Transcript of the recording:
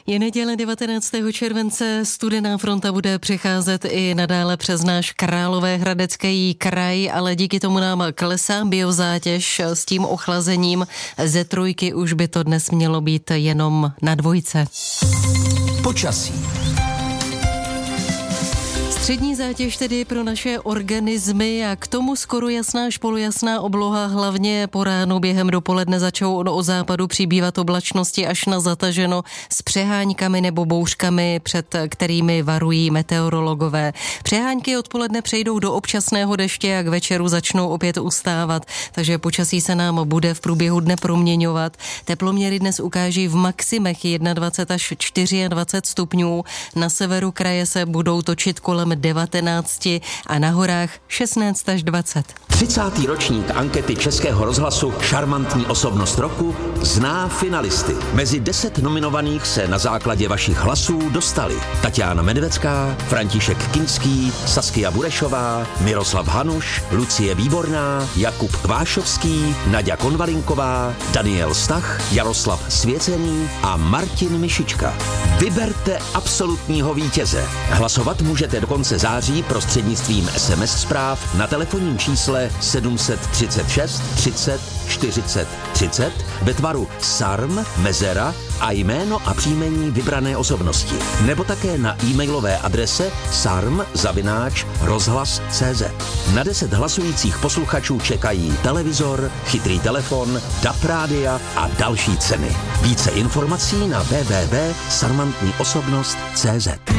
Je neděle 19. července, studená fronta bude přecházet i nadále přes náš Královéhradecký kraj, ale díky tomu nám klesá biozátěž s tím ochlazením. Ze 3 už by to dnes mělo být jenom na 2. Počasí. Střední zátěž tedy pro naše organismy a k tomu skoro jasná až polojasná obloha, hlavně po ránu během dopoledne začou o západu přibývat oblačnosti až na zataženo s přeháňkami nebo bouřkami, před kterými varují meteorologové. Přeháňky odpoledne přejdou do občasného deště a k večeru začnou opět ustávat, takže počasí se nám bude v průběhu dne proměňovat. Teploměry dnes ukáží v maximech 21 až 24 stupňů, na severu kraje se budou točit kolem 19 a na horách 16 až 20. 30. ročník ankety Českého rozhlasu Šarmantní osobnost roku zná finalisty. Mezi 10 nominovaných se na základě vašich hlasů dostali Tatiana Medvecká, František Kinský, Saskia Burešová, Miroslav Hanuš, Lucie Výborná, Jakub Kvášovský, Naďa Konvalinková, Daniel Stach, Jaroslav Svěcený a Martin Mišička. Vyberte absolutního vítěze. Hlasovat můžete do konce září prostřednictvím SMS zpráv na telefonním čísle 736 30 40 30 ve tvaru SARM, mezera a jméno a příjmení vybrané osobnosti. Nebo také na e-mailové adrese sarm@rozhlas.cz. Na 10 hlasujících posluchačů čekají televizor, chytrý telefon, DAB rádia a další ceny. Více informací na www.sarmantniosobnost.cz.